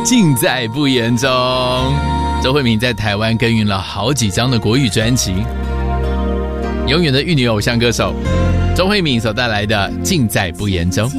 尽在不言中。周慧敏在台湾耕耘了好几张的国语专辑，永远的玉女偶像歌手周慧敏所带来的尽在不言中。